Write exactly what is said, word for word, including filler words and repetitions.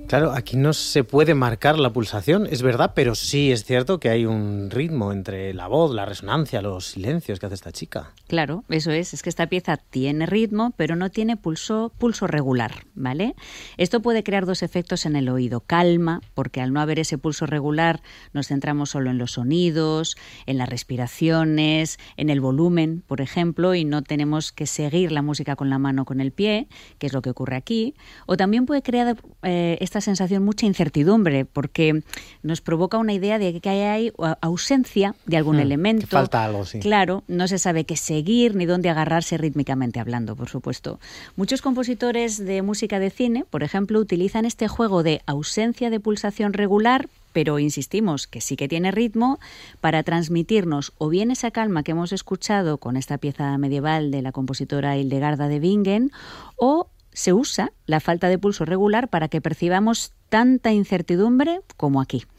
Claro, aquí no se puede marcar la pulsación, es verdad, pero sí es cierto que hay un ritmo entre la voz, la resonancia, los silencios que hace esta chica. Claro, eso es, es que esta pieza tiene ritmo, pero no tiene pulso, pulso regular, ¿vale? Esto puede crear dos efectos en el oído. Calma, porque al no haber ese pulso regular nos centramos solo en los sonidos, en las respiraciones, en el volumen, por ejemplo, y no tenemos que seguir la música con la mano o con el pie, que es lo que ocurre aquí. O también puede crear eh, esta sensación mucha incertidumbre, porque nos provoca una idea de que hay ausencia de algún hmm, elemento. Que falta algo, sí. Claro, no se sabe qué seguir ni dónde agarrarse rítmicamente hablando, por supuesto. Muchos compositores de música de cine, por ejemplo, utilizan este juego de ausencia de pulsación regular, pero insistimos que sí que tiene ritmo, para transmitirnos o bien esa calma que hemos escuchado con esta pieza medieval de la compositora Hildegarda de Bingen, o se usa la falta de pulso regular para que percibamos tanta incertidumbre como aquí.